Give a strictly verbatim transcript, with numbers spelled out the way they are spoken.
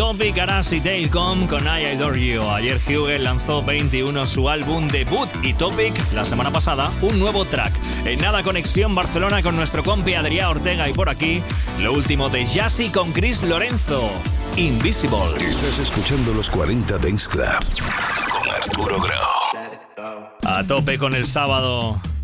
Topic, Aras y Tailcom con I Adore You. Ayer Hugo lanzó veintiuno su álbum debut y Topic, la semana pasada, un nuevo track. En nada, conexión Barcelona con nuestro compi Adrià Ortega, y por aquí, lo último de Jassy con Chris Lorenzo, Invisible. Estás escuchando los cuarenta Dance Club con Arturo Grau. A tope con el sábado.